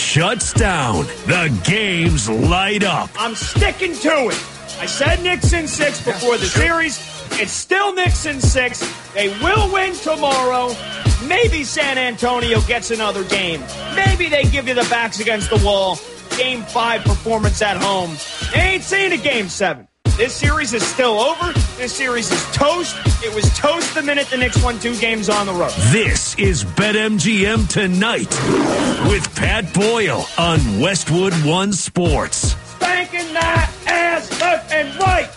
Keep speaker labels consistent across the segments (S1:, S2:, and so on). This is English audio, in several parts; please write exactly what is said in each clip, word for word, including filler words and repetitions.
S1: shuts down. The games light up.
S2: I'm sticking to it. I said Knicks in six before the series. It's still Knicks in six. They will win tomorrow. Maybe San Antonio gets another game. Maybe they give you the backs against the wall. Game five performance at home. They ain't seen a game seven. This series is still over. This series is toast. It was toast the minute the Knicks won two games on the road.
S1: This is BetMGM Tonight with Pat Boyle on Westwood One Sports.
S2: Spanking that ass left and right.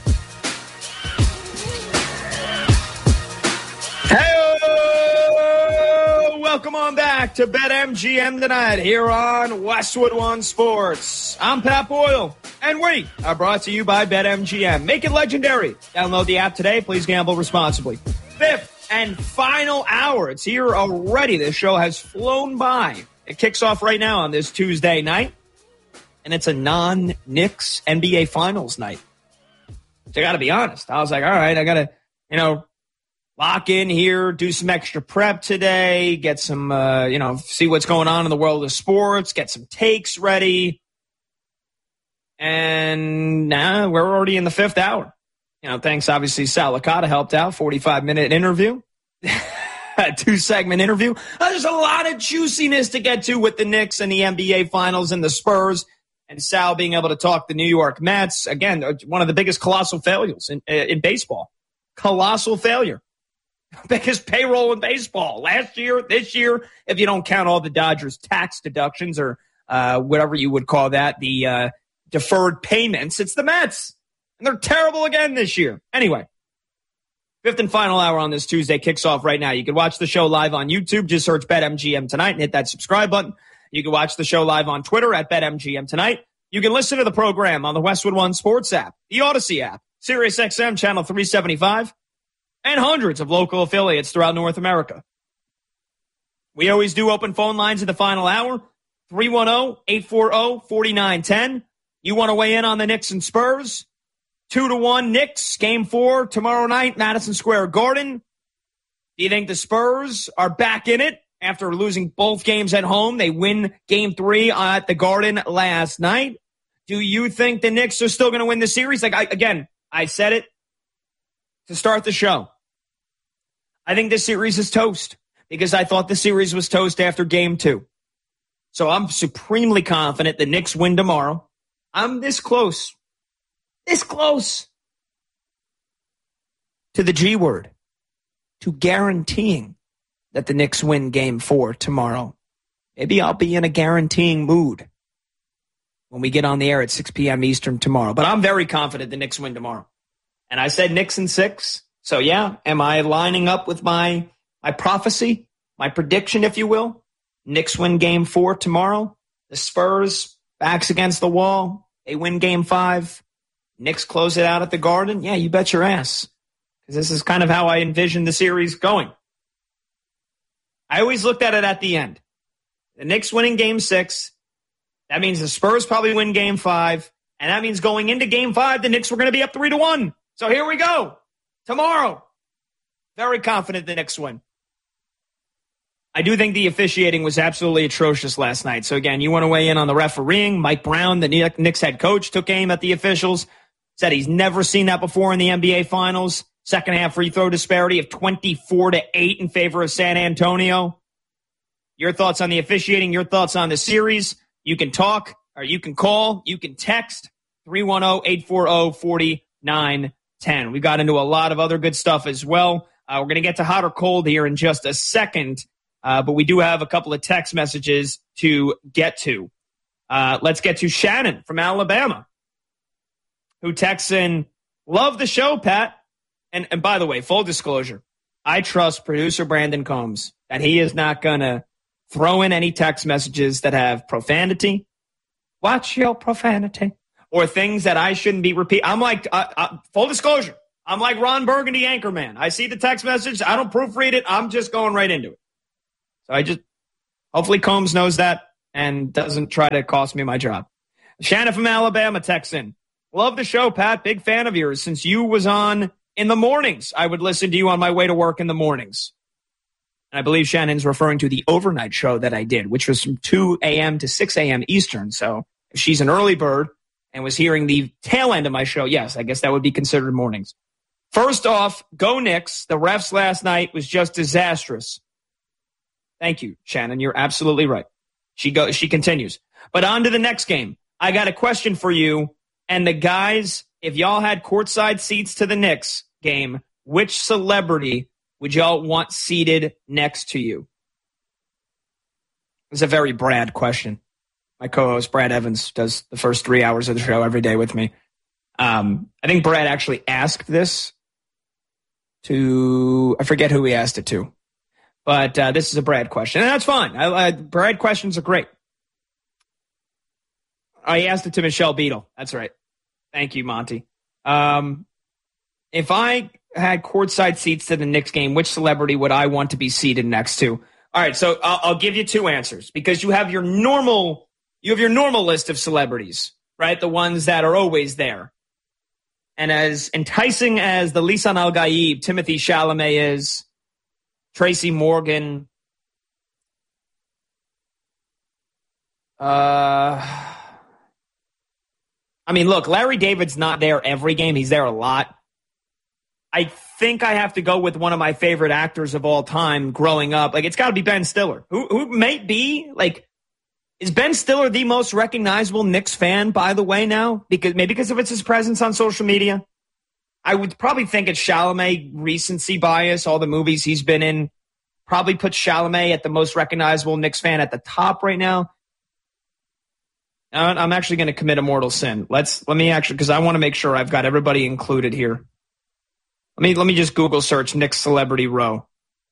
S2: Hey, welcome on back to BetMGM Tonight here on Westwood One Sports. I'm Pat Boyle. And we are brought to you by BetMGM. Make it legendary. Download the app today. Please gamble responsibly. Fifth and final hour. It's here already. This show has flown by. It kicks off right now on this Tuesday night. And it's a non-Knicks N B A Finals night. So I got to be honest. I was like, all right, I got to, you know, lock in here, do some extra prep today, get some, uh, you know, see what's going on in the world of sports, get some takes ready. And now nah, we're already in the fifth hour. You know, thanks, obviously, Sal Licata helped out. forty-five minute interview. A two-segment interview. Uh, there's a lot of juiciness to get to with the Knicks and the N B A Finals and the Spurs. And Sal being able to talk the New York Mets. Again, one of the biggest colossal failures in, in baseball. Colossal failure. Biggest payroll in baseball. Last year, this year, if you don't count all the Dodgers' tax deductions or uh, whatever you would call that, the uh, deferred payments, it's the Mets. And they're terrible again this year. Anyway, fifth and final hour on this Tuesday kicks off right now. You can watch the show live on YouTube. Just search BetMGM Tonight and hit that subscribe button. You can watch the show live on Twitter at BetMGM Tonight. You can listen to the program on the Westwood One Sports app, the Odyssey app, SiriusXM Channel three seventy-five, and hundreds of local affiliates throughout North America. We always do open phone lines in the final hour, three one zero, eight four zero, four nine one zero. You want to weigh in on the Knicks and Spurs? Two to one Knicks, game four tomorrow night, Madison Square Garden. Do you think the Spurs are back in it after losing both games at home? They win game three at the Garden last night. Do you think the Knicks are still going to win the series? Like I, again, I said it to start the show. I think this series is toast because I thought the series was toast after game two. So I'm supremely confident the Knicks win tomorrow. I'm this close, this close to the G word, to guaranteeing that the Knicks win game four tomorrow. Maybe I'll be in a guaranteeing mood when we get on the air at six p.m. Eastern tomorrow. But I'm very confident the Knicks win tomorrow. And I said Knicks in six. So, yeah, am I lining up with my my prophecy, my prediction, if you will? Knicks win game four tomorrow. The Spurs, backs against the wall. They win game five. Knicks close it out at the Garden. Yeah, you bet your ass. Because this is kind of how I envision the series going. I always looked at it at the end. The Knicks winning game six. That means the Spurs probably win game five. And that means going into game five, the Knicks were going to be up three to one. So here we go. Tomorrow. Very confident the Knicks win. I do think the officiating was absolutely atrocious last night. So again, you want to weigh in on the refereeing. Mike Brown, the Knicks head coach, took aim at the officials. Said he's never seen that before in the N B A Finals. Second half free throw disparity of twenty-four to eight in favor of San Antonio. Your thoughts on the officiating, your thoughts on the series. You can talk or you can call, you can text three one zero, eight four zero, four nine one zero. We got into a lot of other good stuff as well. Uh, we're going to get to hot or cold here in just a second, uh, but we do have a couple of text messages to get to. Uh, let's get to Shannon from Alabama, who texts in, love the show, Pat. And, and by the way, full disclosure, I trust producer Brandon Combs that he is not going to throw in any text messages that have profanity. Watch your profanity. Or things that I shouldn't be repeating. I'm like, uh, uh, full disclosure, I'm like Ron Burgundy Anchorman. I see the text message. I don't proofread it. I'm just going right into it. So I just, hopefully Combs knows that and doesn't try to cost me my job. Shannon from Alabama texts in, love the show, Pat. Big fan of yours. Since you was on in the mornings, I would listen to you on my way to work in the mornings. And I believe Shannon's referring to the overnight show that I did, which was from two a.m. to six a.m. Eastern. So if she's an early bird and was hearing the tail end of my show, yes, I guess that would be considered mornings. First off, go Knicks. The refs last night was just disastrous. Thank you, Shannon. You're absolutely right. She go, she continues. But on to the next game. I got a question for you. And the guys, if y'all had courtside seats to the Knicks game, which celebrity would y'all want seated next to you? It's a very Brad question. My co-host, Brad Evans, does the first three hours of the show every day with me. Um, I think Brad actually asked this to, I forget who he asked it to. But uh, this is a Brad question, and that's fine. I, I, Brad questions are great. I asked it to Michelle Beadle. That's right. Thank you, Monty. Um, if I had courtside seats to the Knicks game, which celebrity would I want to be seated next to? All right, so I'll, I'll give you two answers because you have your normal, you have your normal list of celebrities, right? The ones that are always there. And as enticing as the Lisan Al Gaib, Timothy Chalamet is, Tracy Morgan, uh, I mean, look, Larry David's not there every game. He's there a lot. I think I have to go with one of my favorite actors of all time growing up. Like, it's got to be Ben Stiller, who who may be, like, is Ben Stiller the most recognizable Knicks fan, by the way, now? Because maybe because of it's his presence on social media. I would probably think it's Chalamet, recency bias, all the movies he's been in. Probably put Chalamet at the most recognizable Knicks fan at the top right now. I'm actually going to commit a mortal sin. Let's let me actually, because I want to make sure I've got everybody included here. Let me let me just Google search Knicks celebrity row,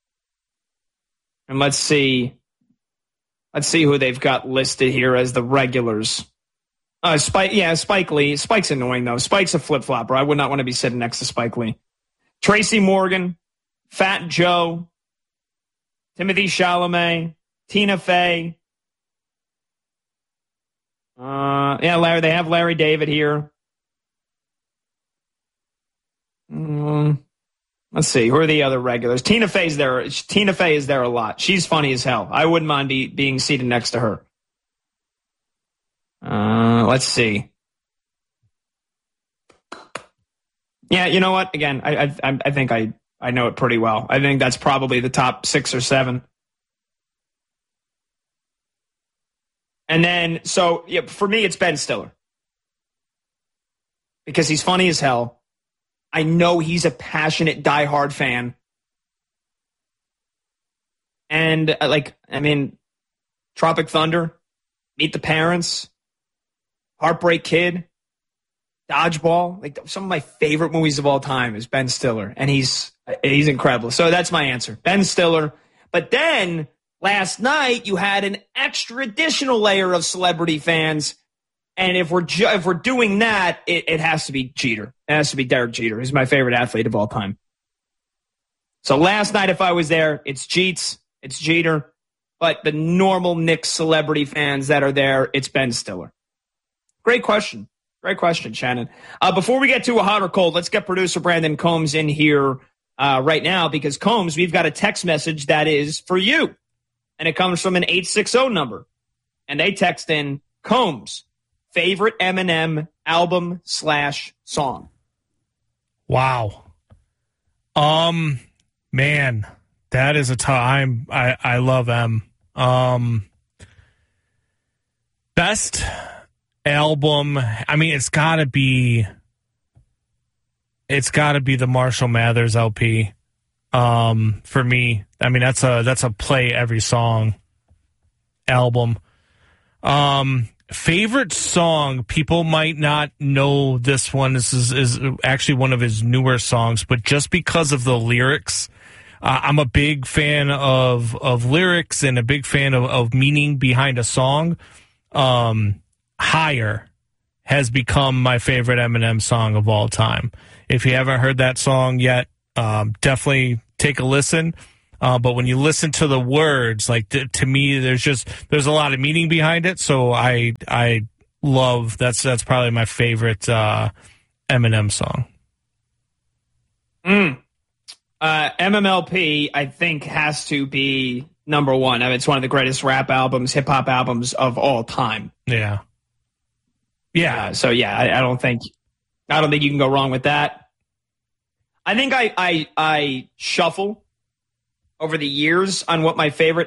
S2: and let's see. Let's see who they've got listed here as the regulars. Uh, Spike, yeah, Spike Lee. Spike's annoying though. Spike's a flip flopper. I would not want to be sitting next to Spike Lee. Tracy Morgan, Fat Joe, Timothy Chalamet, Tina Fey. Uh, yeah, Larry. They have Larry David here. Mm, let's see. Who are the other regulars? Tina Fey's there. Tina Fey is there a lot. She's funny as hell. I wouldn't mind be, being seated next to her. Uh, let's see. Yeah, you know what? Again, I I I think I I know it pretty well. I think that's probably the top six or seven. And then, so yeah, for me, it's Ben Stiller because he's funny as hell. I know he's a passionate, diehard fan, and uh, like, I mean, Tropic Thunder, Meet the Parents, Heartbreak Kid, Dodgeball, like some of my favorite movies of all time is Ben Stiller, and he's he's incredible. So that's my answer, Ben Stiller. But then last night you had an extra additional layer of celebrity fans, and if we're ju- if we're doing that, it, it has to be Jeter. It has to be Derek Jeter. He's my favorite athlete of all time. So last night, if I was there, it's Jeets, it's Jeter, but the normal Knicks celebrity fans that are there, it's Ben Stiller. Great question. Great question, Shannon. Uh, before we get to a hot or cold, let's get producer Brandon Combs in here uh, right now because, Combs, we've got a text message that is for you, and it comes from an eight six zero number, and they text in, Combs, favorite Eminem album slash song.
S3: Wow. Um, man, that is a time. I, I love M. Um, best album, I mean, it's gotta be it's gotta be the Marshall Mathers L P. Um, for me. I mean, that's a that's a play every song album. Um, favorite song, people might not know this one. This is, is actually one of his newer songs, but just because of the lyrics, uh, I'm a big fan of of lyrics and a big fan of, of meaning behind a song. Um Higher has become my favorite Eminem song of all time. If you haven't heard that song yet, um, definitely take a listen. Uh, but when you listen to the words, like to, to me, there's just there's a lot of meaning behind it. So I I love that's that's probably my favorite uh, Eminem song.
S2: Mm. Uh, M M L P, I think, has to be number one. I mean, it's one of the greatest rap albums, hip hop albums of all time.
S3: Yeah. Yeah.
S2: Uh, so yeah, I, I don't think, I don't think you can go wrong with that. I think I, I, I shuffle over the years on what my favorite